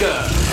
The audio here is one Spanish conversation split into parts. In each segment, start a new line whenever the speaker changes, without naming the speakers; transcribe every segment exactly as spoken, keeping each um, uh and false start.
Clásica.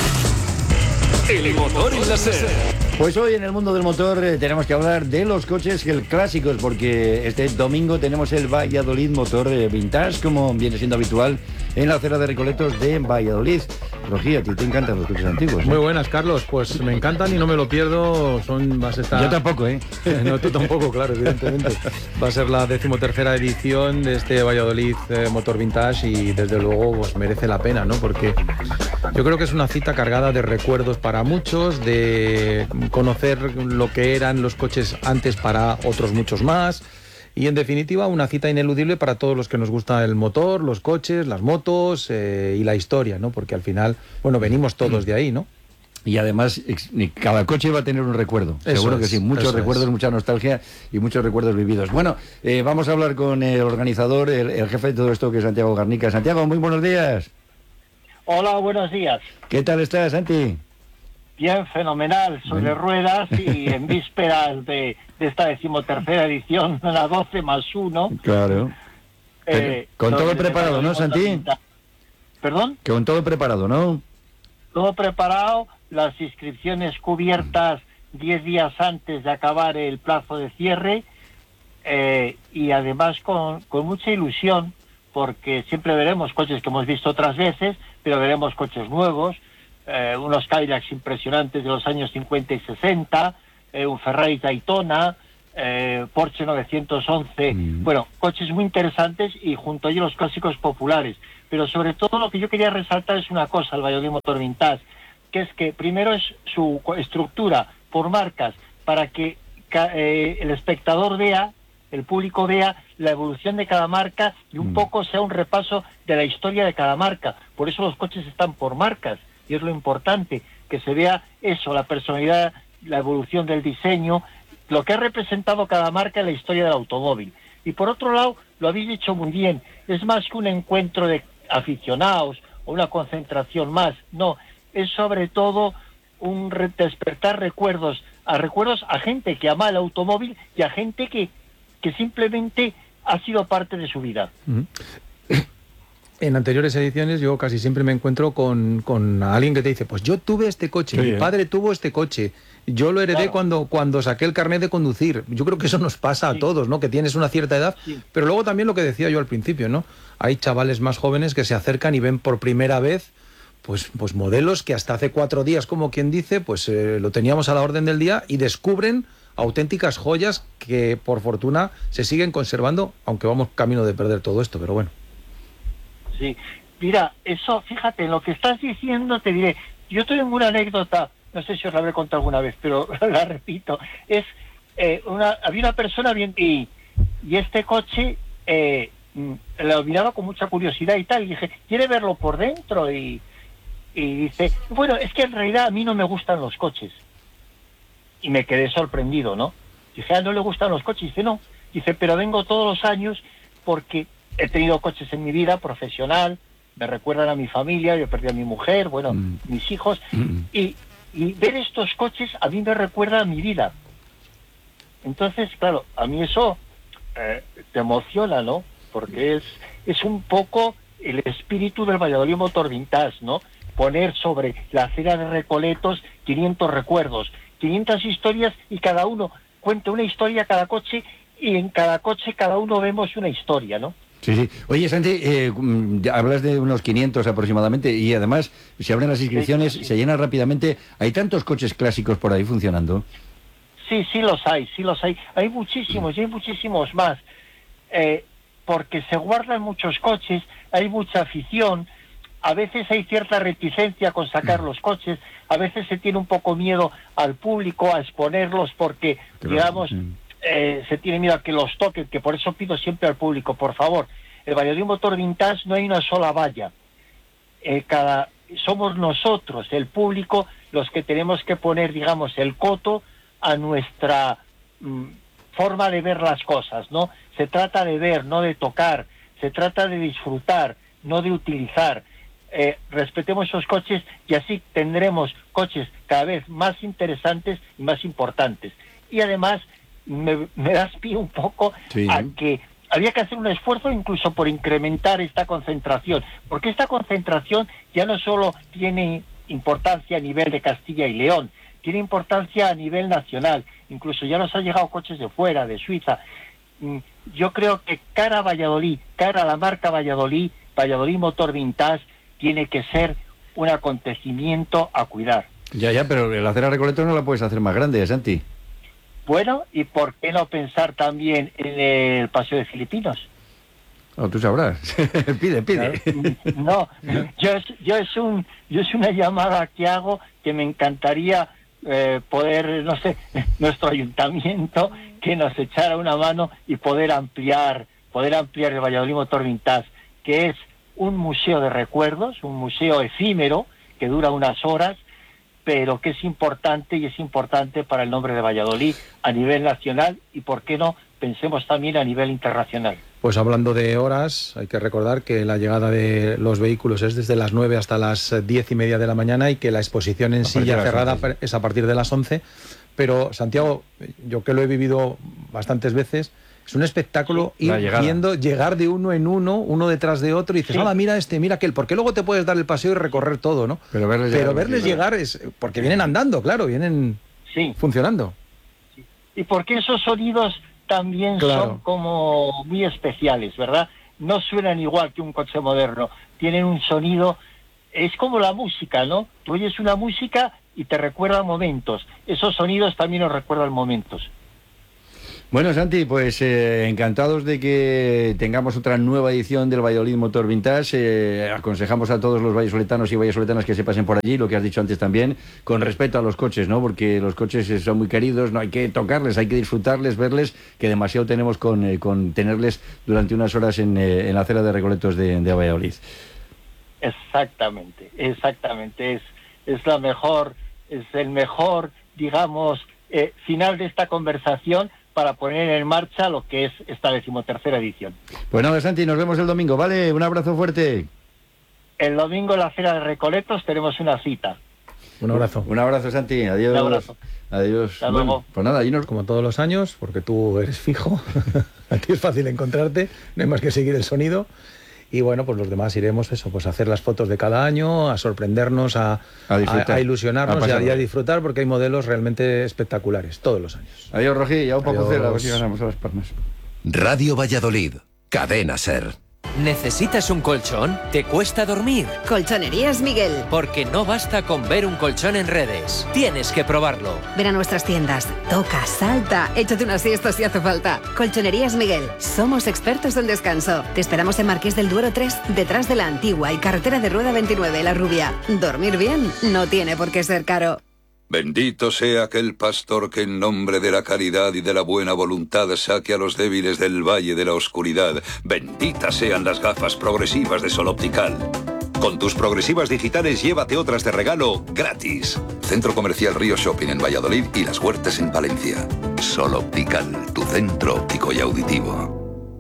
El motor en la SER.
Pues hoy en el mundo del motor eh, tenemos que hablar de los coches el clásicos, porque este domingo tenemos el Valladolid Motor eh, Vintage, como viene siendo habitual en la acera de Recoletos de Valladolid. Rogi, a ti te encantan los coches antiguos, ¿eh?
Muy buenas, Carlos. Pues me encantan y no me lo pierdo. Son, vas a estar...
Yo tampoco, ¿eh?
No, tú tampoco, claro, evidentemente. Va a ser la decimotercera edición de este Valladolid eh, Motor Vintage y desde luego pues merece la pena, ¿no? Porque yo creo que es una cita cargada de recuerdos para muchos, de conocer lo que eran los coches antes para otros muchos más. Y en definitiva una cita ineludible para todos los que nos gusta el motor, los coches, las motos eh, y la historia, ¿no? Porque al final, bueno, venimos todos de ahí, ¿no?
Y además cada coche va a tener un recuerdo. Eso Seguro que es, sí, muchos recuerdos, es. mucha nostalgia y muchos recuerdos vividos. Bueno, eh, vamos a hablar con el organizador, el, el jefe de todo esto, que es Santiago Garnica. Santiago, muy buenos días.
Hola, buenos días.
¿Qué tal estás, Santi?
Bien, fenomenal, soy de ruedas y en vísperas de, de esta decimotercera edición, la doce más uno.
Claro. Eh, con todo preparado, ¿no, Santi?
¿Perdón?
Con todo preparado, ¿no?
Todo preparado, las inscripciones cubiertas diez días antes de acabar el plazo de cierre eh, y además con, con mucha ilusión, porque siempre veremos coches que hemos visto otras veces, pero veremos coches nuevos. Eh, unos Cadillacs impresionantes de los años cincuenta y sesenta, eh, un Ferrari Daytona, eh, Porsche novecientos once, mm. bueno, coches muy interesantes y junto a ellos los clásicos populares. Pero sobre todo lo que yo quería resaltar es una cosa al Valladolid Motor Vintage, que es que primero es su estructura por marcas, para que eh, el espectador vea, el público vea la evolución de cada marca y un mm. poco sea un repaso de la historia de cada marca. Por eso los coches están por marcas. Y es lo importante, que se vea eso, la personalidad, la evolución del diseño, lo que ha representado cada marca en la historia del automóvil. Y por otro lado, lo habéis dicho muy bien, es más que un encuentro de aficionados o una concentración más, no, es sobre todo un re- despertar recuerdos, a recuerdos a gente que ama el automóvil y a gente que, que simplemente ha sido parte de su vida.
Uh-huh. En anteriores ediciones yo casi siempre me encuentro con, con alguien que te dice, pues yo tuve este coche, sí, mi padre tuvo este coche, yo lo heredé claro. cuando, cuando saqué el carnet de conducir. Yo creo que eso nos pasa sí. a todos, ¿no? Que tienes una cierta edad, sí. pero luego también lo que decía yo al principio, ¿no? Hay chavales más jóvenes que se acercan y ven por primera vez pues, pues modelos que hasta hace cuatro días, como quien dice, pues eh, lo teníamos a la orden del día y descubren auténticas joyas que por fortuna se siguen conservando, aunque vamos camino de perder todo esto, pero bueno.
Sí, mira, eso, fíjate, en lo que estás diciendo te diré, yo tengo una anécdota, no sé si os la habré contado alguna vez, pero la repito, es, eh, una, había una persona bien, y, y este coche eh, lo miraba con mucha curiosidad y tal, y dije, ¿quiere verlo por dentro? Y, y dice, bueno, es que en realidad a mí no me gustan los coches. Y me quedé sorprendido, ¿no? Dije, ¿a no le gustan los coches? Dice, no. Dice, pero vengo todos los años porque he tenido coches en mi vida profesional, me recuerdan a mi familia, yo perdí a mi mujer, bueno, mm. mis hijos, mm. y, y ver estos coches a mí me recuerda a mi vida. Entonces, claro, a mí eso eh, te emociona, ¿no? Porque es, es un poco el espíritu del Valladolid Motor Vintage, ¿no? Poner sobre la acera de Recoletos quinientos recuerdos, quinientas historias y cada uno cuenta una historia cada coche y en cada coche cada uno vemos una historia, ¿no?
Sí, sí. Oye, Santi, eh, hablas de unos quinientos aproximadamente y además se abren las inscripciones, sí, sí. se llenan rápidamente. ¿Hay tantos coches clásicos por ahí funcionando?
Sí, sí los hay, sí los hay. Hay muchísimos y hay muchísimos más. Eh, porque se guardan muchos coches, hay mucha afición, a veces hay cierta reticencia con sacar los coches, a veces se tiene un poco miedo al público a exponerlos porque, claro, digamos... Sí. Eh, se tiene miedo a que los toquen, que por eso pido siempre al público, por favor, el Valladolid Motor Vintage no hay una sola valla, eh, cada somos nosotros, el público, los que tenemos que poner, digamos, el coto a nuestra mm, forma de ver las cosas, ¿no? Se trata de ver, no de tocar, se trata de disfrutar, no de utilizar. Eh, respetemos esos coches y así tendremos coches cada vez más interesantes y más importantes. Y además Me, me das pie un poco sí. a que había que hacer un esfuerzo incluso por incrementar esta concentración, porque esta concentración ya no solo tiene importancia a nivel de Castilla y León, tiene importancia a nivel nacional, incluso ya nos han llegado coches de fuera, de Suiza. Yo creo que cara a Valladolid, cara a la marca Valladolid, Valladolid Motor Vintage, tiene que ser un acontecimiento a cuidar.
Ya, ya, pero la acera Recoletos no la puedes hacer más grande, Santi.
Bueno, ¿y por qué no pensar también en el Paseo de Filipinos?
Oh, tú sabrás. pide, pide.
No, yo es, yo es un, yo es una llamada que hago que me encantaría eh, poder, no sé, nuestro ayuntamiento que nos echara una mano y poder ampliar, poder ampliar el Valladolid Motor Vintage, que es un museo de recuerdos, un museo efímero que dura unas horas, pero que es importante y es importante para el nombre de Valladolid a nivel nacional y, ¿por qué no?, pensemos también a nivel internacional.
Pues hablando de horas, hay que recordar que la llegada de los vehículos es desde las nueve hasta las diez y media de la mañana y que la exposición en sí ya cerrada es a partir de las once. Pero, Santiago, yo que lo he vivido bastantes veces, es un espectáculo sí, ir viendo llegar de uno en uno, uno detrás de otro, y dices, ah, sí. mira este, mira aquel, porque luego te puedes dar el paseo y recorrer todo, ¿no? Pero verles, Pero llegar, verles llegar es... Porque vienen andando, claro, vienen sí. funcionando.
Sí. Y porque esos sonidos también claro. son como muy especiales, ¿verdad? No suenan igual que un coche moderno, tienen un sonido... Es como la música, ¿no? Tú oyes una música y te recuerda momentos. Esos sonidos también nos recuerdan momentos.
Bueno, Santi, pues eh, encantados de que tengamos otra nueva edición del Valladolid Motor Vintage. Eh, aconsejamos a todos los vallisoletanos y vallisoletanas que se pasen por allí, lo que has dicho antes también, con respecto a los coches, ¿no? Porque los coches son muy queridos, no hay que tocarles, hay que disfrutarles, verles, que demasiado tenemos con, eh, con tenerles durante unas horas en, eh, en la acera de Recoletos de, de Valladolid.
Exactamente, exactamente. Es, es la mejor, es el mejor, digamos, eh, final de esta conversación para poner en marcha lo que es esta decimotercera edición.
Pues nada, Santi, nos vemos el domingo, ¿vale? Un abrazo fuerte.
El domingo en la acera de Recoletos tenemos una cita.
Un abrazo.
Un abrazo, Santi. Adiós.
Un abrazo.
Adiós.
Hasta luego.
Bueno, pues nada, allí nos...
Como todos los años, porque tú eres fijo, aquí es fácil encontrarte, no hay más que seguir el sonido. Y bueno, pues los demás iremos eso, pues a hacer las fotos de cada año, a sorprendernos, a, a, a, a ilusionarnos a y, a, y a disfrutar, porque hay modelos realmente espectaculares todos los años.
Adiós, Rojí, ya un poco cero, a ver si ganamos a las palmas.
Radio Valladolid, Cadena SER.
¿Necesitas un colchón? ¿Te cuesta dormir?
Colchonerías Miguel.
Porque no basta con ver un colchón en redes. Tienes que probarlo.
Ven a nuestras tiendas. Toca, salta, échate una siesta si hace falta. Colchonerías Miguel. Somos expertos del descanso. Te esperamos en Marqués del Duero tres, detrás de la Antigua y carretera de Rueda veintinueve, La Rubia. Dormir bien no tiene por qué ser caro.
Bendito sea aquel pastor que en nombre de la caridad y de la buena voluntad saque a los débiles del valle de la oscuridad. Benditas sean las gafas progresivas de Sol Optical. Con tus progresivas digitales llévate otras de regalo gratis. Centro Comercial Río Shopping en Valladolid y Las Huertas en Palencia. Sol Optical, tu centro óptico y auditivo.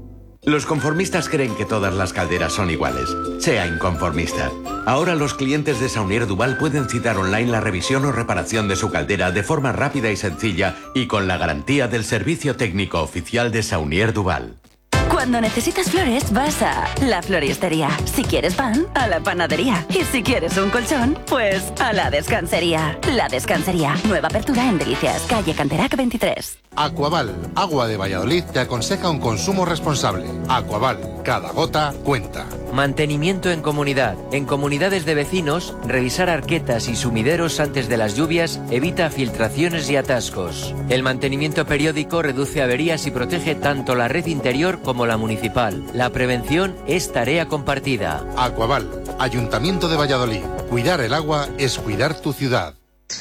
Los conformistas creen que todas las calderas son iguales. Sea inconformista. Ahora los clientes de Saunier Duval pueden citar online la revisión o reparación de su caldera de forma rápida y sencilla y con la garantía del servicio técnico oficial de Saunier Duval.
Cuando necesitas flores, vas a La Floristería. Si quieres pan, a la panadería. Y si quieres un colchón, pues a La Descansería. La Descansería. Nueva apertura en Delicias, calle Canterac veintitrés.
Aquaval, agua de Valladolid, te aconseja un consumo responsable. Aquaval, cada gota cuenta.
Mantenimiento en comunidad. En comunidades de vecinos, revisar arquetas y sumideros antes de las lluvias evita filtraciones y atascos. El mantenimiento periódico reduce averías y protege tanto la red interior como la municipal. La prevención es tarea compartida.
Aquaval, Ayuntamiento de Valladolid. Cuidar el agua es cuidar tu ciudad.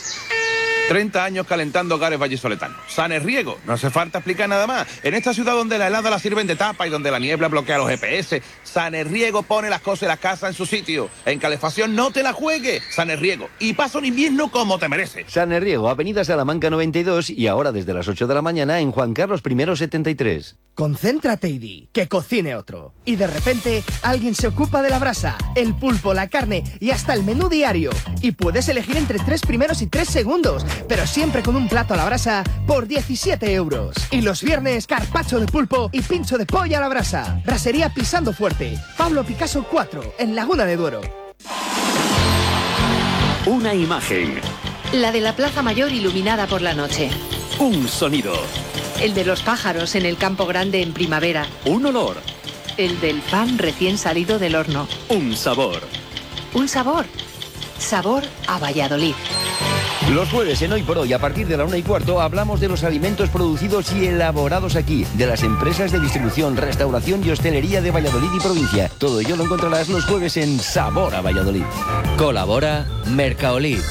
treinta años calentando hogares vallisoletanos. Sanes Riego, no hace falta explicar nada más. En esta ciudad donde la helada la sirven de tapa y donde la niebla bloquea los G P S, Sanes Riego pone las cosas y las casas en su sitio. En calefacción no te la juegues, Sanes Riego. Y pasa un invierno como te mereces.
Sanes Riego, Avenida Salamanca noventa y dos y ahora desde las ocho de la mañana en Juan Carlos I setenta y tres.
Concéntrate y di, que cocine otro. Y de repente, alguien se ocupa de la brasa, el pulpo, la carne y hasta el menú diario. Y puedes elegir entre tres primeros y tres segundos, pero siempre con un plato a la brasa por diecisiete euros. Y los viernes, carpaccio de pulpo y pincho de pollo a la brasa. Brasería Pisando Fuerte, Pablo Picasso cuatro, en Laguna de Duero.
Una imagen.
La de la Plaza Mayor iluminada por la noche.
Un sonido.
El de los pájaros en el campo grande en primavera.
Un olor.
El del pan recién salido del horno.
Un sabor.
Un sabor. Sabor a Valladolid.
Los jueves en Hoy por Hoy, a partir de la una y cuarto, hablamos de los alimentos producidos y elaborados aquí, de las empresas de distribución, restauración y hostelería de Valladolid y provincia. Todo ello lo encontrarás los jueves en Sabor a Valladolid.
Colabora Mercaolid.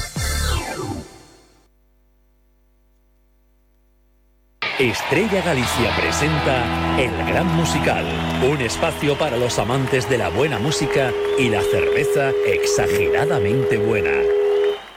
Estrella Galicia presenta El Gran Musical, un espacio para los amantes de la buena música y la cerveza exageradamente buena.